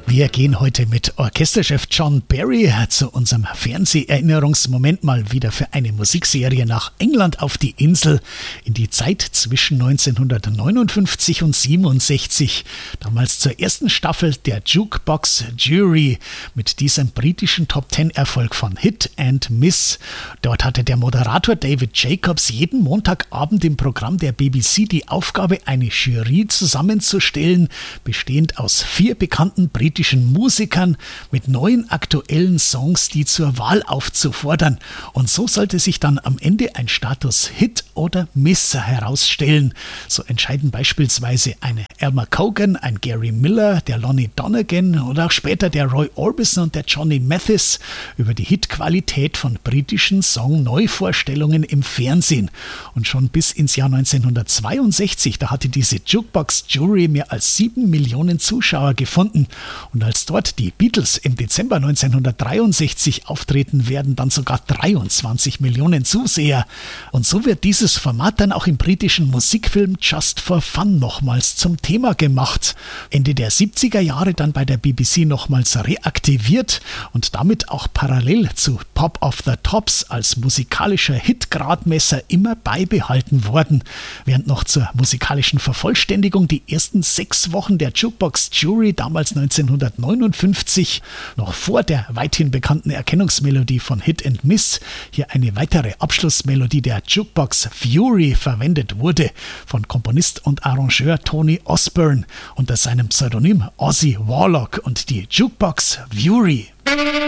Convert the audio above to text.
Wir gehen heute mit Orchesterchef John Barry zu unserem Fernseherinnerungsmoment mal wieder für eine Musikserie nach England auf die Insel in die Zeit zwischen 1959 und 67. Damals zur ersten Staffel der Jukebox Jury mit diesem britischen Top-10-Erfolg von Hit and Miss. Dort hatte der Moderator David Jacobs jeden Montagabend im Programm der BBC die Aufgabe, eine Jury zusammenzustellen, bestehend aus 4 bekannten britischen Musikern mit neuen aktuellen Songs, die zur Wahl aufzufordern. Und so sollte sich dann am Ende ein Status Hit oder Miss herausstellen. So entscheiden beispielsweise eine Elmer Cogan, ein Gary Miller, der Lonnie Donegan oder auch später der Roy Orbison und der Johnny Mathis über die Hitqualität von britischen Song-Neuvorstellungen im Fernsehen. Und schon bis ins Jahr 1962, da hatte diese Jukebox Jury mehr als 7 Millionen Zuschauer gefunden. Und als dort die Beatles im Dezember 1963 auftreten, werden dann sogar 23 Millionen Zuseher. Und so wird dieses Format dann auch im britischen Musikfilm Just for Fun nochmals zum Thema gemacht. Ende der 70er Jahre dann bei der BBC nochmals reaktiviert und damit auch parallel zu Pop of the Tops als musikalischer Hitgradmesser immer beibehalten worden. Während noch zur musikalischen Vervollständigung die ersten 6 Wochen der Jukebox Jury damals 1959, noch vor der weithin bekannten Erkennungsmelodie von Hit and Miss, hier eine weitere Abschlussmelodie der Jukebox Fury verwendet wurde, von Komponist und Arrangeur Tony Osborne unter seinem Pseudonym Ozzy Warlock und die Jukebox Fury.